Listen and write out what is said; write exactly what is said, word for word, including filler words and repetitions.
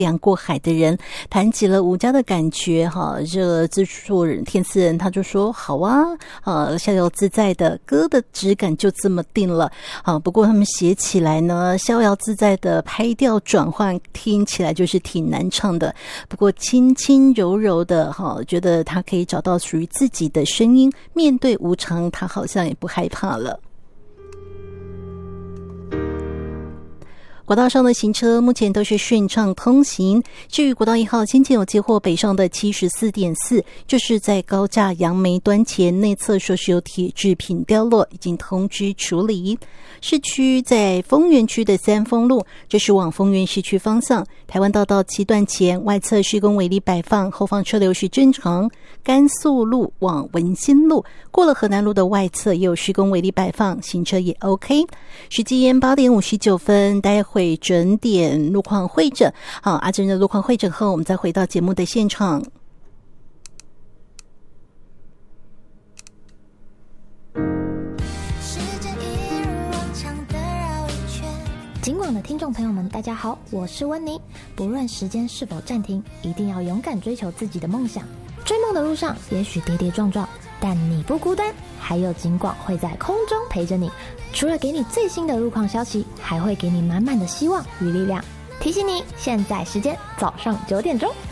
洋过海的人，谈起了吴家的感觉哈，这自述人天赐人他就说好啊，呃，逍遥自在的歌的质感就这么定了啊。不过他们写起来呢，逍遥自在的拍调转换听起来就是挺难唱的，不过轻轻柔柔的哈，觉得他可以找到属于自己的声音，面对无常他好像也不害怕了。国道上的行车目前都是顺畅通行，至于国道一号先前有接获北上的 七十四点四， 就是在高架杨梅端前内侧说是有铁制品掉落，已经通知处理。市区在丰原区的三丰路，这是往丰原市区方向，台湾道到七段前外侧施工围篱摆放，后方车流是正常。甘肃路往文心路，过了河南路的外侧也有施工围篱摆放，行车也 OK。时间八点五十九分，待会整点路况会诊。好，阿珍的路况会诊后，我们再回到节目的现场。 警广的听众朋友们，大家好，我是温妮。不论时间是否暂停，一定要勇敢追求自己的梦想。追梦的路上，也许跌跌撞撞，但你不孤单，还有警广会在空中陪着你。除了给你最新的路况消息，还会给你满满的希望与力量。提醒你，现在时间早上九点钟。